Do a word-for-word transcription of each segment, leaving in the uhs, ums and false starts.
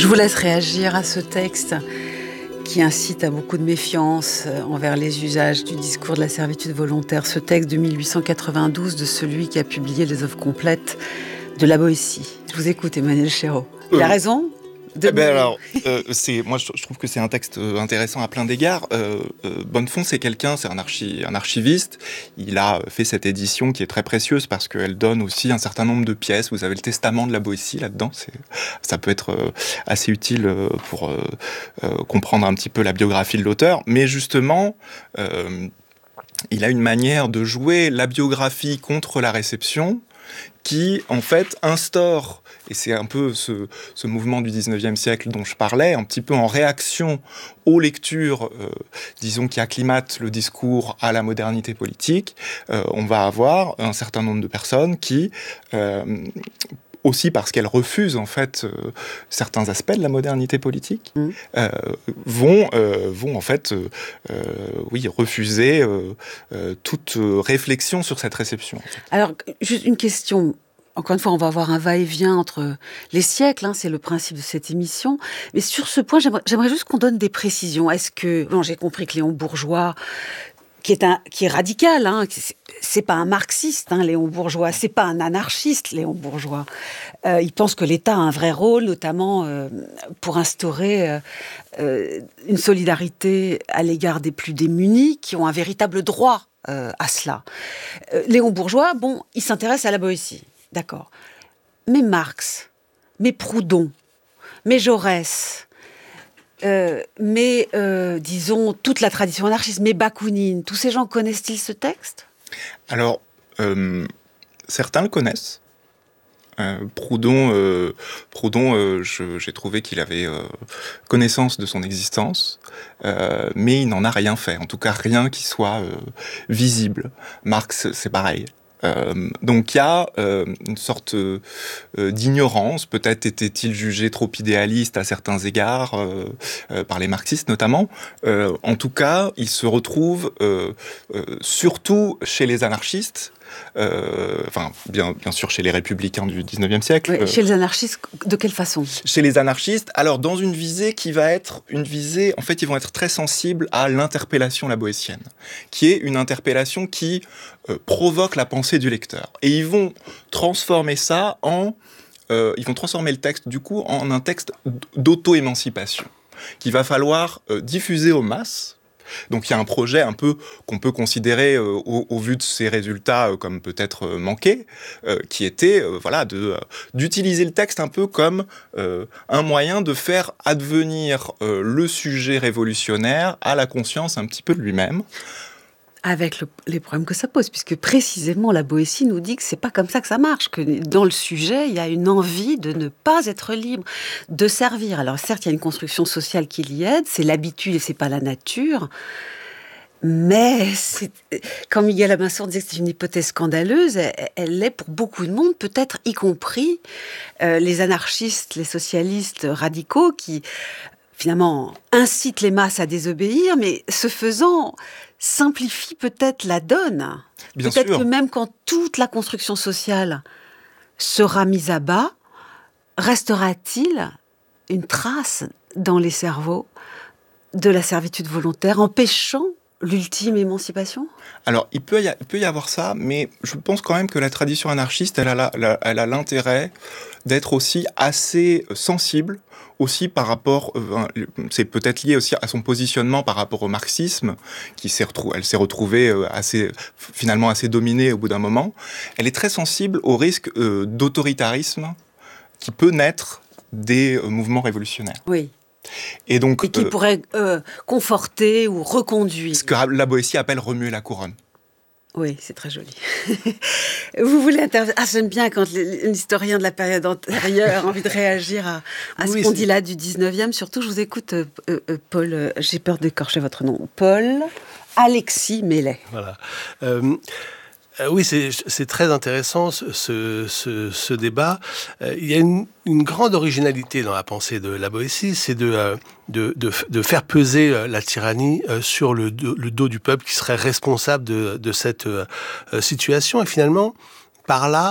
Je vous laisse réagir à ce texte qui incite à beaucoup de méfiance envers les usages du discours de la servitude volontaire. Ce texte de mille huit cent quatre-vingt-douze de celui qui a publié les œuvres complètes de la Boétie. Je vous écoute, Emmanuel Chéreau. Il euh, a raison de eh ben alors, euh, c'est, moi je, je trouve que c'est un texte intéressant à plein d'égards. Euh, euh, Bonnefond, c'est quelqu'un, c'est un, archi, un archiviste. Il a fait cette édition qui est très précieuse parce qu'elle donne aussi un certain nombre de pièces. Vous avez le testament de la Boétie là-dedans. C'est, ça peut être euh, assez utile euh, pour euh, euh, comprendre un petit peu la biographie de l'auteur. Mais justement, euh, il a une manière de jouer la biographie contre la réception qui, en fait, instaure, et c'est un peu ce, ce mouvement du dix-neuvième siècle dont je parlais, un petit peu en réaction aux lectures, euh, disons, qui acclimatent le discours à la modernité politique, euh, on va avoir un certain nombre de personnes qui... Euh, aussi parce qu'elles refusent en fait euh, certains aspects de la modernité politique, mmh. euh, vont, euh, vont en fait euh, euh, oui, refuser euh, euh, toute réflexion sur cette réception. En fait. Alors, juste une question. Encore une fois, on va avoir un va-et-vient entre les siècles, hein, c'est le principe de cette émission. Mais sur ce point, j'aimerais, j'aimerais juste qu'on donne des précisions. Est-ce que... Bon, j'ai compris que Léon Bourgeois... qui est, un, qui est radical, hein. c'est, c'est pas un marxiste, hein, Léon Bourgeois, c'est pas un anarchiste, Léon Bourgeois. Euh, il pense que l'État a un vrai rôle, notamment euh, pour instaurer euh, euh, une solidarité à l'égard des plus démunis, qui ont un véritable droit euh, à cela. Euh, Léon Bourgeois, bon, il s'intéresse à la Boétie, d'accord. Mais Marx, mais Proudhon, mais Jaurès... Euh, mais, euh, disons, toute la tradition anarchiste, mais Bakounine, tous ces gens connaissent-ils ce texte ? Alors, euh, certains le connaissent. Euh, Proudhon, euh, Proudhon euh, je, j'ai trouvé qu'il avait euh, connaissance de son existence, euh, mais il n'en a rien fait, en tout cas rien qui soit euh, visible. Marx, c'est pareil. Euh, donc il y a euh, une sorte euh, d'ignorance, peut-être était-il jugé trop idéaliste à certains égards, euh, euh, par les marxistes notamment. Euh, en tout cas, il se retrouve euh, euh, surtout chez les anarchistes, euh, enfin bien, bien sûr chez les républicains du dix-neuvième siècle. Oui, chez les anarchistes, de quelle façon ? Chez les anarchistes, alors dans une visée qui va être une visée, en fait ils vont être très sensibles à l'interpellation la boétienne, qui est une interpellation qui euh, provoque la pensée du lecteur. Et ils vont transformer ça en... Euh, ils vont transformer le texte du coup en un texte d'auto-émancipation, qu'il va falloir euh, diffuser aux masses. Donc il y a un projet un peu qu'on peut considérer euh, au, au vu de ses résultats euh, comme peut-être euh, manqués, euh, qui était euh, voilà de euh, d'utiliser le texte un peu comme euh, un moyen de faire advenir euh, le sujet révolutionnaire à la conscience un petit peu de lui-même. Avec le, les problèmes que ça pose, puisque précisément la Boétie nous dit que c'est pas comme ça que ça marche, que dans le sujet, il y a une envie de ne pas être libre, de servir. Alors certes, il y a une construction sociale qui l'y aide, c'est l'habitude et c'est pas la nature, mais c'est, quand Miguel Amassour disait que c'est une hypothèse scandaleuse, elle, elle l'est pour beaucoup de monde, peut-être y compris euh, les anarchistes, les socialistes radicaux qui finalement incitent les masses à désobéir, mais ce faisant simplifie peut-être la donne. Bien peut-être sûr. que même quand toute la construction sociale sera mise à bas, restera-t-il une trace dans les cerveaux de la servitude volontaire, empêchant l'ultime émancipation ? Alors, il peut, y a, il peut y avoir ça, mais je pense quand même que la tradition anarchiste, elle a, la, la, elle a l'intérêt d'être aussi assez sensible, aussi par rapport, euh, c'est peut-être lié aussi à son positionnement par rapport au marxisme, qui s'est retrou- elle s'est retrouvée euh, assez, finalement assez dominée au bout d'un moment. Elle est très sensible au risque euh, d'autoritarisme qui peut naître des euh, mouvements révolutionnaires. Oui. Et, donc, Et qui euh, pourrait euh, conforter ou reconduire. Ce que la Boétie appelle remuer la couronne. Oui, c'est très joli. Vous voulez intervenir ? Ah, j'aime bien quand l'historien de la période antérieure a envie de réagir à, à ce oui, qu'on c'est... dit là du dix-neuvième. Surtout, je vous écoute, euh, euh, Paul, euh, j'ai peur d'écorcher votre nom. Paul Alexis Mellet. Voilà. Euh... Euh, oui, c'est, c'est très intéressant ce, ce, ce, ce débat. Euh, il y a une, une grande originalité dans la pensée de la Boétie, c'est de, euh, de, de, de faire peser euh, la tyrannie euh, sur le, de, le dos du peuple qui serait responsable de, de cette euh, situation. Et finalement, par là,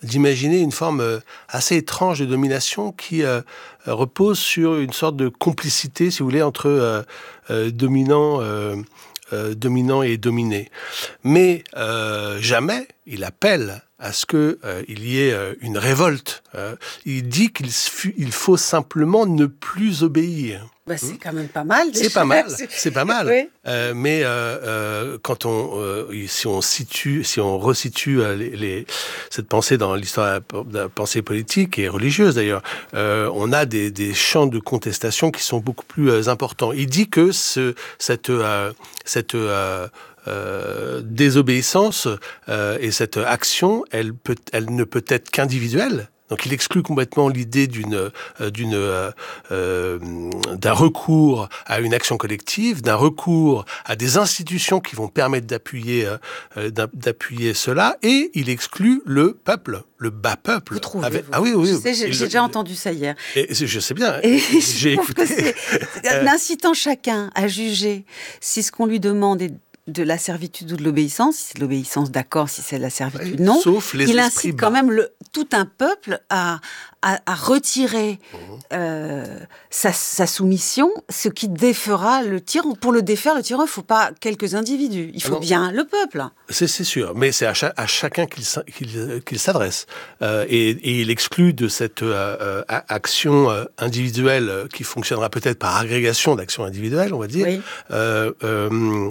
d'imaginer une forme euh, assez étrange de domination qui euh, repose sur une sorte de complicité, si vous voulez, entre euh, euh, dominant, euh, euh, dominant et dominé. Mais euh, jamais il appelle à ce qu'il euh, y ait euh, une révolte. Euh, il dit qu'il il faut simplement ne plus obéir. Bah, c'est quand même pas mal. C'est pas mal, c'est pas mal. Oui. Euh, mais euh, euh, quand on, euh, si on situe, si on resitue euh, les, les, cette pensée dans l'histoire de la pensée politique et religieuse d'ailleurs, euh, on a des, des champs de contestation qui sont beaucoup plus euh, importants. Il dit que ce, cette, euh, cette euh, Euh, désobéissance euh, et cette action, elle, peut, elle ne peut être qu'individuelle. Donc il exclut complètement l'idée d'une, euh, d'une, euh, euh, d'un recours à une action collective, d'un recours à des institutions qui vont permettre d'appuyer, euh, d'appuyer cela, et il exclut le peuple, le bas peuple. Vous trouvez, avec... vous. Ah oui, oui. Je sais, j'ai, il, j'ai déjà il, entendu ça hier. Et je sais bien. Et j'ai écouté. C'est, incitant chacun à juger si ce qu'on lui demande est de la servitude ou de l'obéissance, si c'est de l'obéissance, d'accord, si c'est de la servitude, oui, non. Sauf les il esprits incite bas. quand même le, tout un peuple à, à, à retirer mmh. euh, sa, sa soumission, ce qui défera le tyran. Pour le défaire, le tyran, il ne faut pas quelques individus, il faut ah bien le peuple. C'est, c'est sûr, mais c'est à, cha- à chacun qu'il, qu'il, qu'il s'adresse. Euh, et, et il exclut de cette euh, euh, action euh, individuelle euh, qui fonctionnera peut-être par agrégation d'actions individuelles, on va dire. Oui. Euh, euh,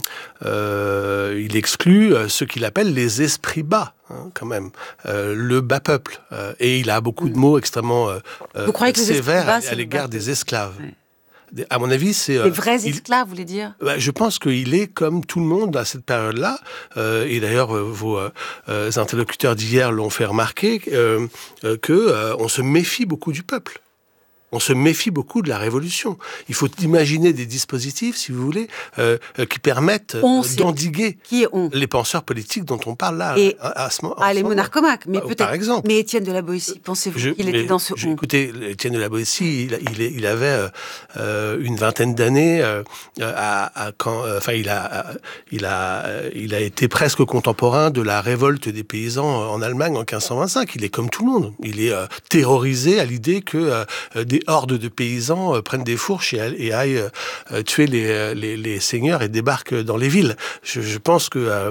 euh, il exclut euh, ce qu'il appelle les esprits bas. Hein, quand même, euh, le bas peuple. Euh, et il a beaucoup de mots extrêmement euh, Vous croyez que sévères bas, à, à l'égard des esclaves. Oui. À mon avis, c'est... Les vrais il, esclaves, vous voulez dire bah, je pense qu'il est comme tout le monde à cette période-là. Euh, et d'ailleurs, euh, vos euh, interlocuteurs d'hier l'ont fait remarquer euh, euh, qu'on euh, se méfie beaucoup du peuple. On se méfie beaucoup de la révolution. Il faut imaginer des dispositifs, si vous voulez, euh, euh, qui permettent on d'endiguer qui est on les penseurs politiques dont on parle là. Et à, à ce moment. Ah, les monarchomaques, mais bah, peut-être. Par exemple. Mais Étienne de la Boétie, pensez-vous je, qu'il était dans ce je, on Écoutez, Étienne de la Boétie, il, il, il avait euh, une vingtaine d'années euh, à, à quand, enfin, euh, il a, il a, il a été presque contemporain de la révolte des paysans en Allemagne en quinze cent vingt-cinq. Il est comme tout le monde. Il est euh, terrorisé à l'idée que euh, des hordes de paysans euh, prennent des fourches et, et aillent euh, tuer les, les, les seigneurs et débarquent dans les villes. Je, je pense que euh,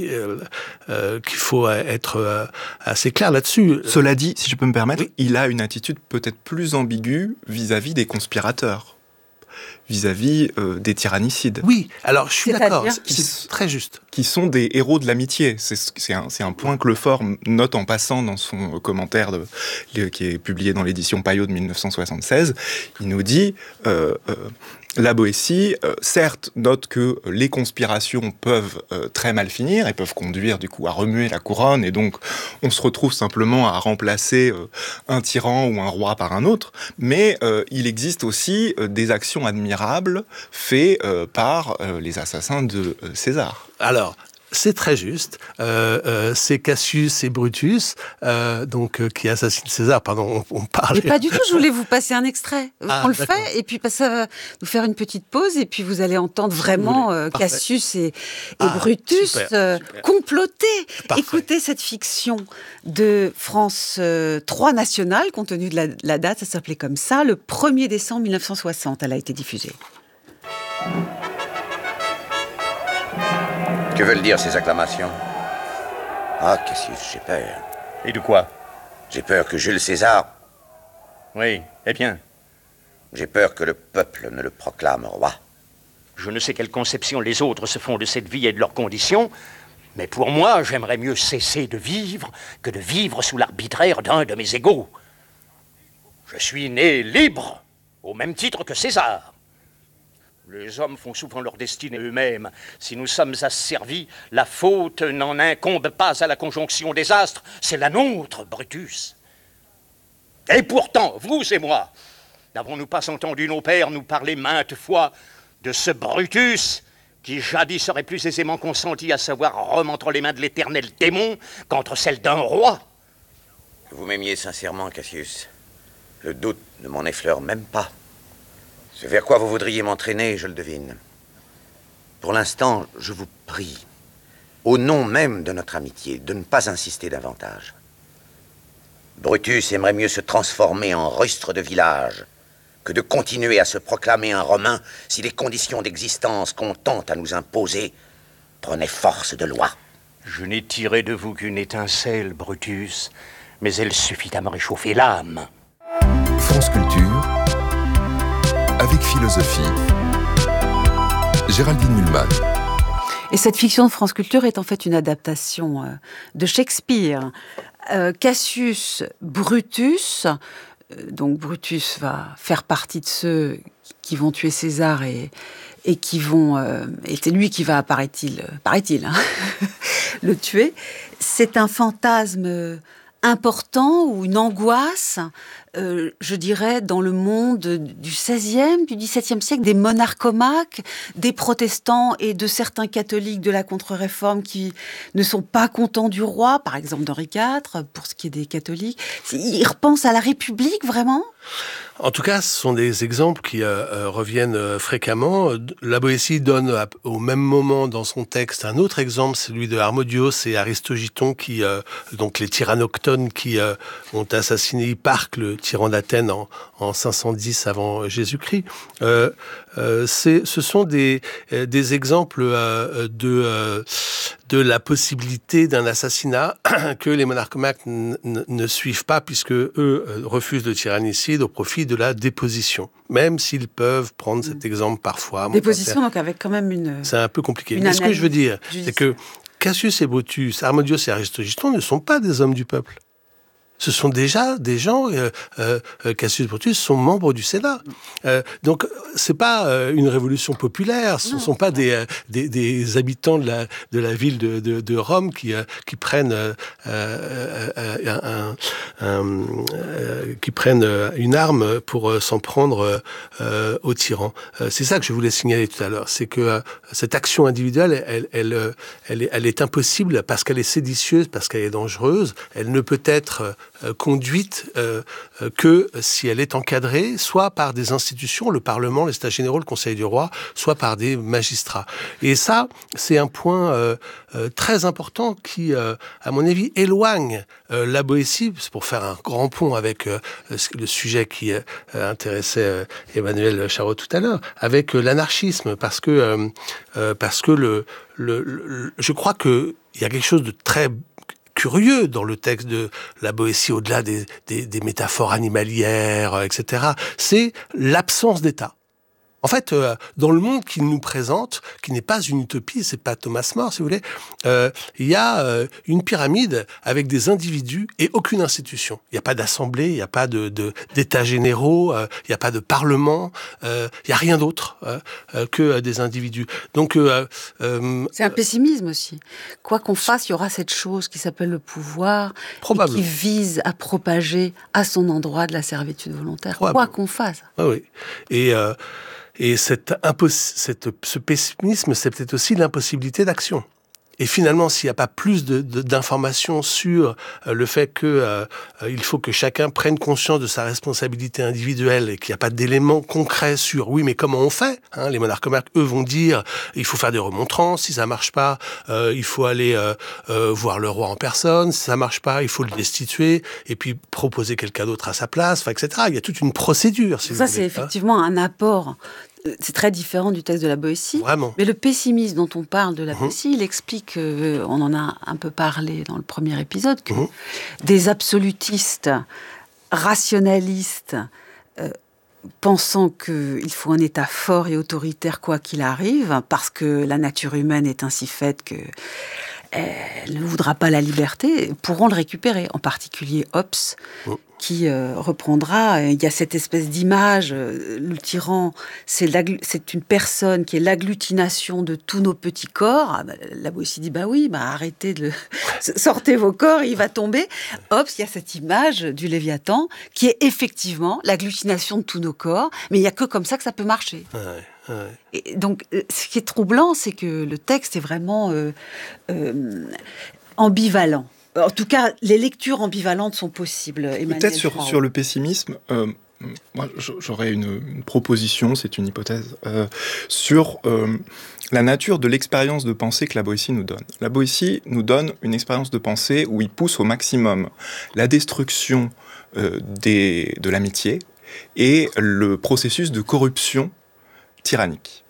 euh, qu'il faut être euh, assez clair là-dessus. Cela dit, si je peux me permettre, oui. il a une attitude peut-être plus ambiguë vis-à-vis des conspirateurs, vis-à-vis euh, des tyrannicides. Oui, alors je suis d'accord, c'est, qui, c'est très juste. Qui sont des héros de l'amitié. C'est, c'est, un, c'est un point que Lefort note en passant dans son commentaire de, le, qui est publié dans l'édition Payot de dix-neuf cent soixante-seize. Il nous dit... Euh, euh, La Boétie, euh, certes, note que les conspirations peuvent euh, très mal finir et peuvent conduire du coup à remuer la couronne, et donc on se retrouve simplement à remplacer euh, un tyran ou un roi par un autre, mais euh, il existe aussi euh, des actions admirables faites euh, par euh, les assassins de euh, César. Alors, c'est très juste. Euh, euh, c'est Cassius et Brutus, euh, donc euh, qui assassinent César. Pardon, on, on parle. Mais pas du tout. Je voulais vous passer un extrait. Ah, on le d'accord. fait, et puis ça va nous faire une petite pause, et puis vous allez entendre vraiment euh, Cassius et, et ah, Brutus super, euh, super. comploter. Parfait. Écoutez cette fiction de France euh, trois nationale, compte tenu de la, la date, ça s'appelait comme ça, le premier décembre mille neuf cent soixante. Elle a été diffusée. Que veulent dire ces acclamations? Ah, Cassius, j'ai peur. Et de quoi? J'ai peur que Jules César... Oui, eh bien? J'ai peur que le peuple ne le proclame roi. Je ne sais quelle conception les autres se font de cette vie et de leurs conditions, mais pour moi, j'aimerais mieux cesser de vivre que de vivre sous l'arbitraire d'un de mes égaux. Je suis né libre, au même titre que César. Les hommes font souvent leur destinée eux-mêmes. Si nous sommes asservis, la faute n'en incombe pas à la conjonction des astres, c'est la nôtre, Brutus. Et pourtant, vous et moi, n'avons-nous pas entendu nos pères nous parler maintes fois de ce Brutus qui jadis aurait plus aisément consenti à savoir Rome entre les mains de l'éternel démon qu'entre celles d'un roi? Vous m'aimiez sincèrement, Cassius. Le doute ne m'en effleure même pas. Ce vers quoi vous voudriez m'entraîner, je le devine. Pour l'instant, je vous prie, au nom même de notre amitié, de ne pas insister davantage. Brutus aimerait mieux se transformer en rustre de village que de continuer à se proclamer un Romain si les conditions d'existence qu'on tente à nous imposer prenaient force de loi. Je n'ai tiré de vous qu'une étincelle, Brutus, mais elle suffit à me réchauffer l'âme. France Culture, avec philosophie. Géraldine Mühlmann. Et cette fiction de France Culture est en fait une adaptation euh, de Shakespeare. Euh, Cassius Brutus, euh, donc Brutus va faire partie de ceux qui vont tuer César et, et qui vont... Euh, et c'est lui qui va, paraît-il, paraît-il hein, le tuer. C'est un fantasme important ou une angoisse, euh, je dirais, dans le monde du seizième, du dix-septième siècle, des monarchomaques, des protestants et de certains catholiques de la contre-réforme qui ne sont pas contents du roi, par exemple d'Henri quatre, pour ce qui est des catholiques. Ils repensent à la République, vraiment ? En tout cas, ce sont des exemples qui euh, reviennent euh, fréquemment. La Boétie donne à, au même moment dans son texte un autre exemple, celui de Harmodios et Aristogiton, qui, euh, donc les tyrannoctones qui euh, ont assassiné Hipparque, le tyran d'Athènes, en, en cinq cent dix avant Jésus-Christ. Euh, euh, c'est, ce sont des, euh, des exemples euh, de, euh, de la possibilité d'un assassinat que les monarchomaques n- n- ne suivent pas, puisque eux euh, refusent le tyrannicide au profit de la déposition, même s'ils peuvent prendre cet exemple parfois. Déposition, donc avec quand même une... C'est un peu compliqué. Mais ce que je veux dire, c'est que Cassius et Brutus, Harmodios et Aristogiton ne sont pas des hommes du peuple. Ce sont déjà des gens, euh, euh, Cassius et Brutus sont membres du Sénat. Euh, donc, c'est pas euh, une révolution populaire, ce ne sont pas des, euh, des, des habitants de la, de la ville de, de, de Rome qui, euh, qui prennent, euh, euh, un, un, un, euh, qui prennent une arme pour euh, s'en prendre euh, aux tyrans. Euh, c'est ça que je voulais signaler tout à l'heure, c'est que euh, cette action individuelle, elle, elle, elle, elle, est, elle est impossible parce qu'elle est séditieuse, parce qu'elle est dangereuse, elle ne peut être Euh, conduite euh, euh, que si elle est encadrée, soit par des institutions, le Parlement, les États généraux, le Conseil du roi, soit par des magistrats. Et ça, c'est un point euh, euh, très important qui, euh, à mon avis, éloigne euh, la Boétie, c'est pour faire un grand pont avec euh, le sujet qui euh, intéressait euh, Emmanuel Charot tout à l'heure, avec euh, l'anarchisme, parce que, euh, euh, parce que le, le, le, je crois qu'il y a quelque chose de très curieux dans le texte de la Boétie, au-delà des, des, des métaphores animalières, et cetera. C'est l'absence d'État. En fait, euh, dans le monde qu'il nous présente, qui n'est pas une utopie, c'est pas Thomas More, si vous voulez, euh, il y a euh, une pyramide avec des individus et aucune institution. Il n'y a pas d'assemblée, il n'y a pas de, de, d'états généraux, euh, il n'y a pas de parlement, euh, il n'y a rien d'autre euh, euh, que euh, des individus. Donc, euh, euh, c'est un pessimisme aussi. Quoi qu'on fasse, il y aura cette chose qui s'appelle le pouvoir, et qui vise à propager à son endroit de la servitude volontaire. Quoi qu'on fasse. Ah oui. Et euh, Et cette impos- cette, ce pessimisme, c'est peut-être aussi l'impossibilité d'action. Et finalement, s'il n'y a pas plus de, de, d'informations sur euh, le fait que euh, il faut que chacun prenne conscience de sa responsabilité individuelle et qu'il n'y a pas d'éléments concrets sur oui, mais comment on fait, hein, les monarchomaques, eux, vont dire il faut faire des remontrances, si ça marche pas, euh, il faut aller euh, euh, voir le roi en personne, si ça marche pas, il faut le destituer et puis proposer quelqu'un d'autre à sa place, enfin, et cetera. Il y a toute une procédure. Si ça, vous c'est voulez, effectivement hein. un apport. C'est très différent du texte de la Boétie. Vraiment. Mais le pessimisme dont on parle de la Boétie, mmh. il explique, euh, on en a un peu parlé dans le premier épisode, que mmh. des absolutistes, rationalistes, euh, pensant qu'il faut un État fort et autoritaire quoi qu'il arrive, parce que la nature humaine est ainsi faite que elle ne voudra pas la liberté, pourront le récupérer, en particulier Hobbes, mmh. qui euh, reprendra, il y a cette espèce d'image, euh, le tyran, c'est, c'est une personne qui est l'agglutination de tous nos petits corps. Ah bah, la Boétie dit, bah oui, bah arrêtez de le... sortez vos corps, il va tomber. Hobbes, il y a cette image du Léviathan, qui est effectivement l'agglutination de tous nos corps, mais il n'y a que comme ça que ça peut marcher. Ouais. Ouais. Et donc, ce qui est troublant, c'est que le texte est vraiment euh, euh, ambivalent. En tout cas, les lectures ambivalentes sont possibles. Emmanuel Peut-être sur, Charot. sur le pessimisme, euh, moi, j'aurais une, une proposition, c'est une hypothèse, euh, sur euh, la nature de l'expérience de pensée que la Boétie nous donne. La Boétie nous donne une expérience de pensée où il pousse au maximum la destruction euh, des, de l'amitié et le processus de corruption tyrannique.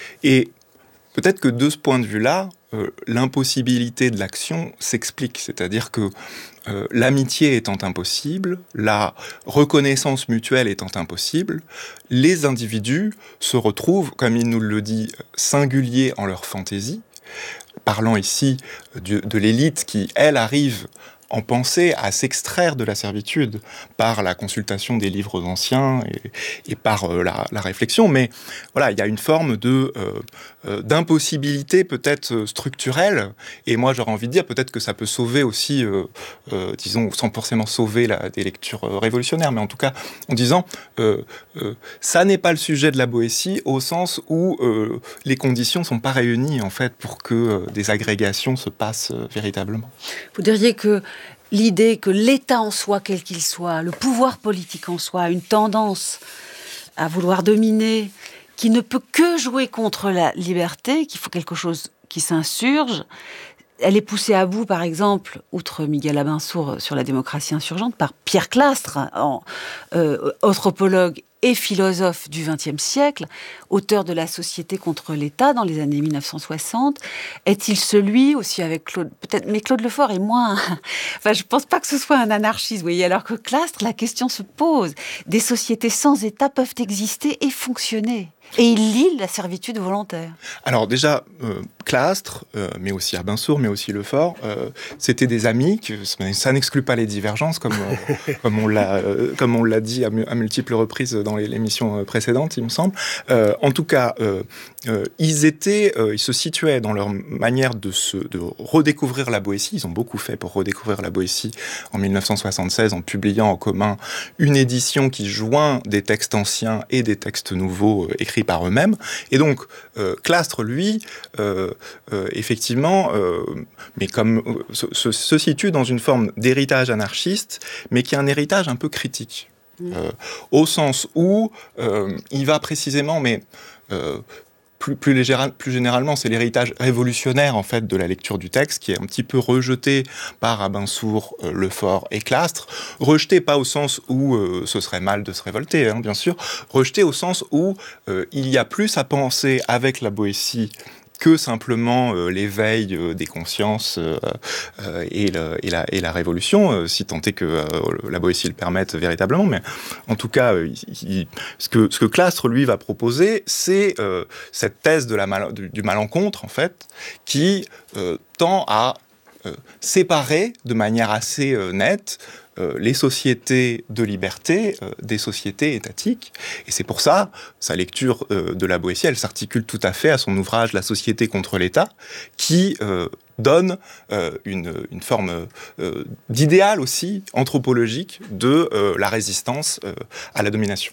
Et peut-être que de ce point de vue-là, euh, l'impossibilité de l'action s'explique, c'est-à-dire que euh, l'amitié étant impossible, la reconnaissance mutuelle étant impossible, les individus se retrouvent, comme il nous le dit, singuliers en leur fantaisie, parlant ici de, de l'élite qui, elle, arrive en pensée à s'extraire de la servitude par la consultation des livres anciens et, et par euh, la, la réflexion. Mais voilà, il y a une forme de, euh, euh, d'impossibilité peut-être structurelle. Et moi, j'aurais envie de dire peut-être que ça peut sauver aussi, euh, euh, disons, sans forcément sauver la, des lectures euh, révolutionnaires, mais en tout cas en disant, euh, euh, ça n'est pas le sujet de la Boétie au sens où euh, les conditions ne sont pas réunies en fait pour que euh, des agrégations se passent euh, véritablement. Vous diriez que l'idée que l'État en soi, quel qu'il soit, le pouvoir politique en soi, a une tendance à vouloir dominer, qui ne peut que jouer contre la liberté, qu'il faut quelque chose qui s'insurge, elle est poussée à bout, par exemple, outre Miguel Abensour sur la démocratie insurgente, par Pierre Clastres, en, euh, anthropologue et philosophe du vingtième siècle, auteur de La Société contre l'État dans les années mille neuf cent soixante. Est-il celui, aussi avec Claude, peut-être, mais Claude Lefort est moins... Enfin, je ne pense pas que ce soit un anarchiste, vous voyez, alors que Clastres, la question se pose. Des sociétés sans État peuvent exister et fonctionner. Et il lie la servitude volontaire. Alors déjà, euh, Clastres, euh, mais aussi Abensour, mais aussi Lefort, euh, c'était des amis, que, ça n'exclut pas les divergences, comme, euh, comme, on, l'a, euh, comme on l'a dit à, mu- à multiples reprises dans les, l'émission précédente, il me semble. Euh, en tout cas, euh, euh, ils étaient, euh, ils se situaient dans leur manière de, se, de redécouvrir la Boétie. Ils ont beaucoup fait pour redécouvrir la Boétie en mille neuf cent soixante-seize, en publiant en commun une édition qui joint des textes anciens et des textes nouveaux euh, écrits par eux-mêmes. Et donc, euh, Clastres, lui, euh, euh, effectivement, euh, mais comme euh, se, se situe dans une forme d'héritage anarchiste, mais qui est un héritage un peu critique. Mmh. Euh, au sens où euh, il va précisément, mais... Euh, Plus, plus, légère, plus généralement, c'est l'héritage révolutionnaire en fait de la lecture du texte qui est un petit peu rejeté par Abensour, euh, Lefort et Clastres. Rejeté pas au sens où euh, ce serait mal de se révolter, hein, bien sûr. Rejeté au sens où euh, il y a plus à penser avec la Boétie que simplement euh, l'éveil euh, des consciences euh, euh, et, le, et, la, et la révolution, euh, si tant est que euh, la Boétie le permette véritablement. Mais en tout cas, euh, il, ce, que, ce que Clastres, lui, va proposer, c'est euh, cette thèse de la mal, du, du malencontre, en fait, qui euh, tend à euh, séparer de manière assez euh, nette Euh, les sociétés de liberté euh, des sociétés étatiques. Et c'est pour ça, sa lecture euh, de la Boétie, elle s'articule tout à fait à son ouvrage « La société contre l'État », qui euh, donne euh, une, une forme euh, d'idéal aussi anthropologique de euh, la résistance euh, à la domination.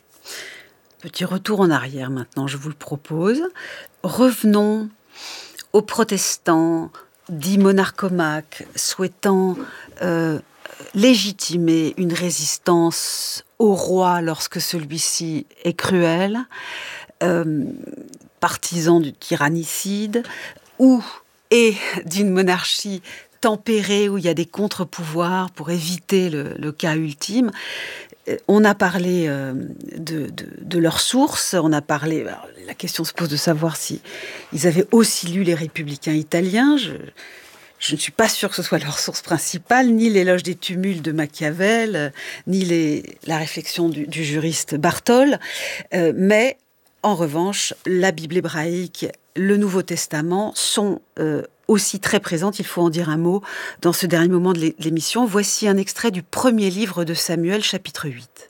Petit retour en arrière maintenant, je vous le propose. Revenons aux protestants, dits monarchomaques, souhaitant... Euh, légitimer une résistance au roi lorsque celui-ci est cruel, euh, partisan du tyrannicide, ou et d'une monarchie tempérée où il y a des contre-pouvoirs pour éviter le, le cas ultime. On a parlé euh, de, de, de leurs sources, on a parlé... Alors, la question se pose de savoir si ils avaient aussi lu les Républicains italiens. Je, Je ne suis pas sûre que ce soit leur source principale, ni l'éloge des tumultes de Machiavel, euh, ni les, la réflexion du, du juriste Bartol. Euh, mais, en revanche, la Bible hébraïque, le Nouveau Testament sont euh, aussi très présentes, il faut en dire un mot, dans ce dernier moment de l'émission. Voici un extrait du premier livre de Samuel, chapitre huit.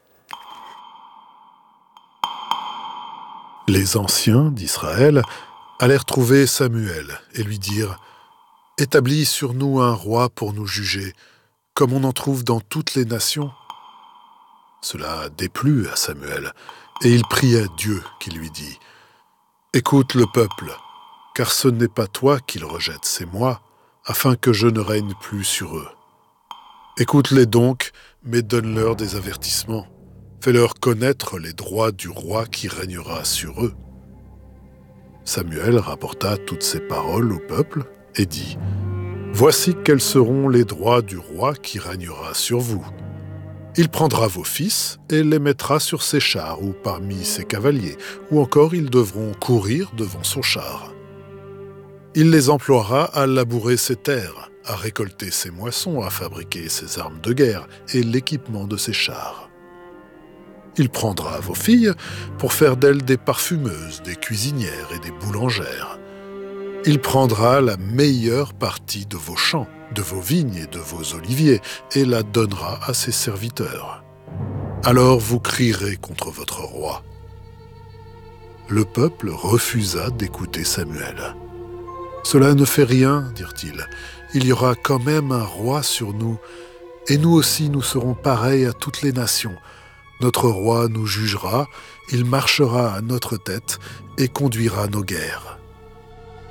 Les anciens d'Israël allèrent trouver Samuel et lui dirent: « Établis sur nous un roi pour nous juger, comme on en trouve dans toutes les nations. » Cela déplut à Samuel, et il pria Dieu qui lui dit: « Écoute le peuple, car ce n'est pas toi qu'ils rejettent, c'est moi, afin que je ne règne plus sur eux. Écoute-les donc, mais donne-leur des avertissements. Fais-leur connaître les droits du roi qui régnera sur eux. » Samuel rapporta toutes ces paroles au peuple et dit : « Voici quels seront les droits du roi qui régnera sur vous. Il prendra vos fils et les mettra sur ses chars ou parmi ses cavaliers, ou encore ils devront courir devant son char. Il les emploiera à labourer ses terres, à récolter ses moissons, à fabriquer ses armes de guerre et l'équipement de ses chars. Il prendra vos filles pour faire d'elles des parfumeuses, des cuisinières et des boulangères. Il prendra la meilleure partie de vos champs, de vos vignes et de vos oliviers, et la donnera à ses serviteurs. Alors vous crierez contre votre roi. » Le peuple refusa d'écouter Samuel. « Cela ne fait rien, dirent-ils. Il y aura quand même un roi sur nous, et nous aussi nous serons pareils à toutes les nations. Notre roi nous jugera, il marchera à notre tête et conduira nos guerres. »